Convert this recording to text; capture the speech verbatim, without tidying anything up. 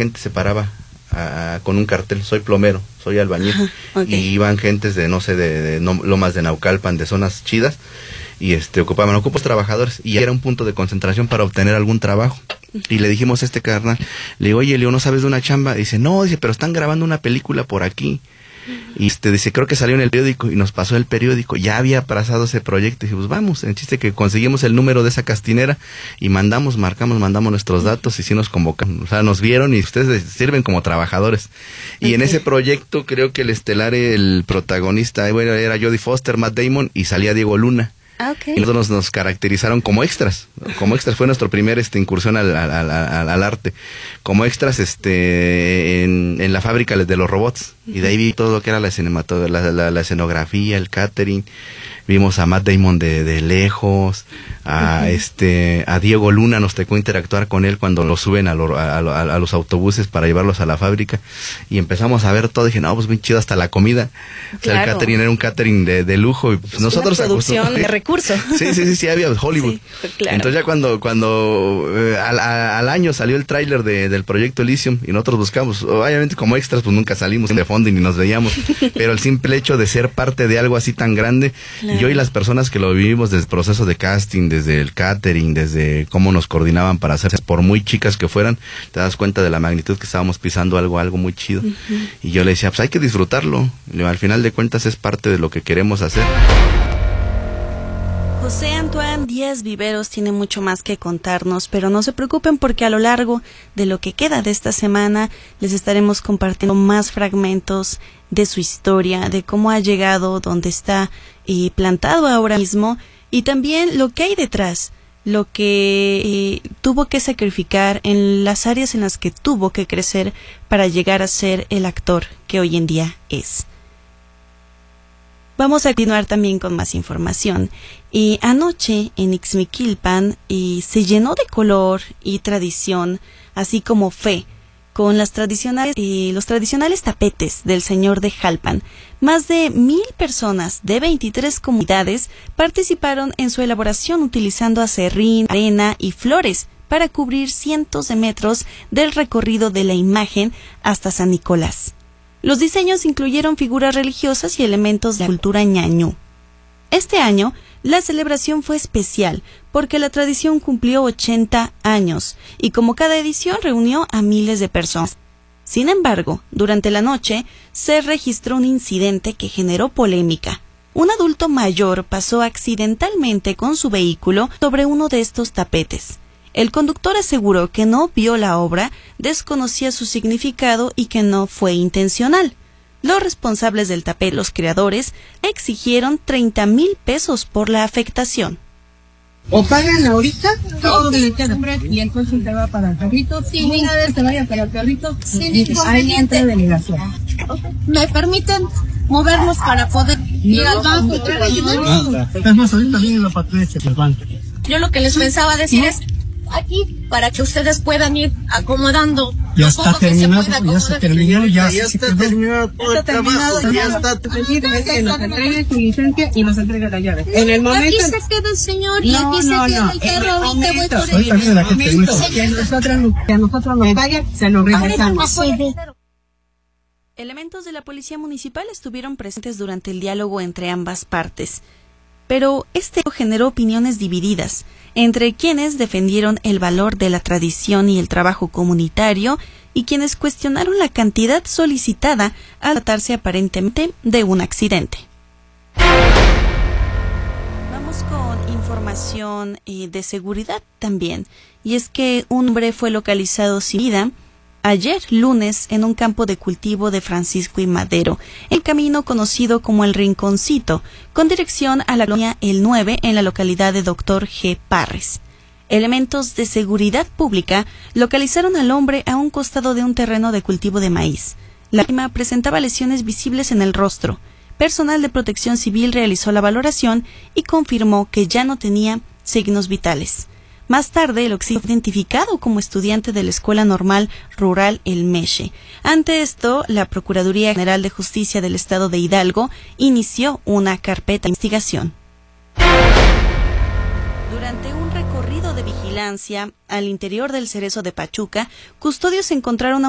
gente se paraba a, con un cartel, soy plomero, soy albañil, ajá, okay. Y iban gentes de, no sé, de, de no, Lomas de Naucalpan, de zonas chidas, y este ocupaban, ocupos trabajadores, y era un punto de concentración para obtener algún trabajo. Y le dijimos a este carnal, le digo, oye, Leo, ¿no sabes de una chamba? Dice, no, dice, pero están grabando una película por aquí. Y este dice, creo que salió en el periódico, y nos pasó el periódico, ya había pasado ese proyecto, y dije, pues vamos, el chiste que conseguimos el número de esa castinera, y mandamos, marcamos, mandamos nuestros datos, y sí nos convocaron, o sea, nos vieron, y ustedes sirven como trabajadores. Y okay. En ese proyecto, creo que el estelar, el protagonista, era Jodie Foster, Matt Damon, y salía Diego Luna. Okay. Y nosotros nos, nos caracterizaron como extras, como extras, fue nuestro primer este incursión al, al, al, al arte, como extras este en, en la fábrica de los robots, uh-huh. Y de ahí vi todo lo que era la cinematografía, la, la, la escenografía, el catering, vimos a Matt Damon de, de lejos, a uh-huh. este a Diego Luna, nos tocó interactuar con él cuando lo suben a, lo, a, a, a los autobuses para llevarlos a la fábrica, y empezamos a ver todo, dije, no, pues bien chido, hasta la comida, claro. O sea, el catering era un catering de, de lujo, y pues es nosotros una producción de recursos. Sí, sí, sí, sí, había Hollywood. Sí, claro. Entonces ya cuando cuando eh, al, a, al año salió el tráiler de, del proyecto Elysium, y nosotros buscamos, obviamente como extras, pues nunca salimos de fondo y ni nos veíamos, pero el simple hecho de ser parte de algo así tan grande, claro. Yo y las personas que lo vivimos desde el proceso de casting, desde el catering, desde cómo nos coordinaban para hacer, por muy chicas que fueran, te das cuenta de la magnitud que estábamos pisando algo, algo muy chido. Uh-huh. Y yo le decía, pues hay que disfrutarlo, al final de cuentas es parte de lo que queremos hacer. José Antoine Díaz Viveros tiene mucho más que contarnos, pero no se preocupen porque a lo largo de lo que queda de esta semana les estaremos compartiendo más fragmentos de su historia, de cómo ha llegado donde está eh, plantado ahora mismo, y también lo que hay detrás, lo que eh, tuvo que sacrificar en las áreas en las que tuvo que crecer para llegar a ser el actor que hoy en día es. Vamos a continuar también con más información. Y anoche en Ixmiquilpan y se llenó de color y tradición, así como fe, con las tradicionales, eh, los tradicionales tapetes del Señor de Jalpan. Más de mil personas de veintitrés comunidades participaron en su elaboración utilizando acerrín, arena y flores para cubrir cientos de metros del recorrido de la imagen hasta San Nicolás. Los diseños incluyeron figuras religiosas y elementos de la cultura ñañú. Este año, la celebración fue especial porque la tradición cumplió ochenta años y como cada edición reunió a miles de personas. Sin embargo, durante la noche se registró un incidente que generó polémica. Un adulto mayor pasó accidentalmente con su vehículo sobre uno de estos tapetes. El conductor aseguró que no vio la obra, desconocía su significado y que no fue intencional. Los responsables del tapete, los creadores, exigieron treinta mil pesos por la afectación. O pagan ahorita todo lo que queda y entonces te va para el carrito. Sí, una vez te vaya para el carrito, sí, y ahí entra delegación. ¿Me permiten movernos para poder ir al banco? Es más, ahorita viene la patrulla del banco. Yo lo que les pensaba decir es aquí para que ustedes puedan ir acomodando. Ya está terminado, ya se terminó, ya, ya está terminado todo el trabajo, ya está terminado. Que nos entregue su licencia y nos entregue la llave. En el momento. Aquí se queda el señor y aquí se queda el carro. Ahorita voy por él. En el momento que nosotros, que a nosotros nos paguen, se nos regresamos. Elementos de la policía municipal estuvieron presentes durante el diálogo entre ambas partes. Pero este generó opiniones divididas entre quienes defendieron el valor de la tradición y el trabajo comunitario y quienes cuestionaron la cantidad solicitada al tratarse aparentemente de un accidente. Vamos con información eh, de seguridad también, y es que un hombre fue localizado sin vida ayer lunes en un campo de cultivo de Francisco y Madero, el camino conocido como el Rinconcito, con dirección a la colonia El nueve en la localidad de Doctor G. Parres. Elementos de seguridad pública localizaron al hombre a un costado de un terreno de cultivo de maíz. La víctima presentaba lesiones visibles en el rostro. Personal de Protección Civil realizó la valoración y confirmó que ya no tenía signos vitales. Más tarde, el occidental fue identificado como estudiante de la Escuela Normal Rural El Meche. Ante esto, la Procuraduría General de Justicia del Estado de Hidalgo inició una carpeta de investigación. Durante un recorrido de vigilancia al interior del Cerezo de Pachuca, custodios encontraron a